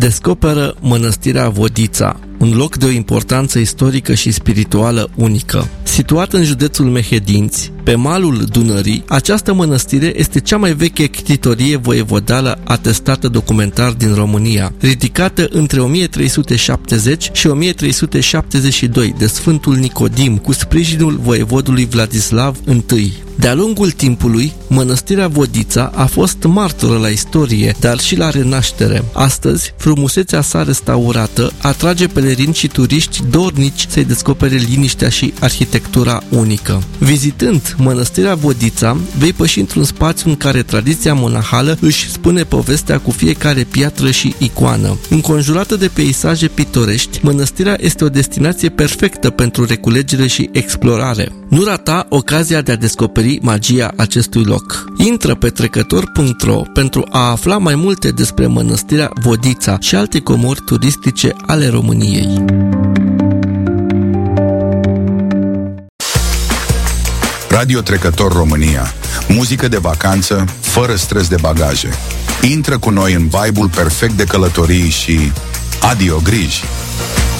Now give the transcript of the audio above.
descoperă Mănăstirea Vodița, un loc de o importanță istorică și spirituală unică. Situat în județul Mehedinți, pe malul Dunării, această mănăstire este cea mai veche ctitorie voievodală atestată documentar din România, ridicată între 1370 și 1372 de Sfântul Nicodim, cu sprijinul voievodului Vladislav I. De-a lungul timpului, Mănăstirea Vodița a fost martoră la istorie, dar și la renaștere. Astăzi, frumusețea sa restaurată atrage pelerini și turiști dornici să-i descopere liniștea și arhitectura unică. Vizitând Mănăstirea Vodița, vei păși într-un spațiu în care tradiția monahală își spune povestea cu fiecare piatră și icoană. Înconjurată de peisaje pitorești, mănăstirea este o destinație perfectă pentru reculegere și explorare. Nu rata ocazia de a descoperi magia acestui loc. Intră pe trecător.ro pentru a afla mai multe despre Mănăstirea Vodița și alte comori turistice ale României. Radio Trecător România. Muzică de vacanță, fără stres de bagaje. Intră cu noi în vibe-ul perfect de călătorii și adio griji!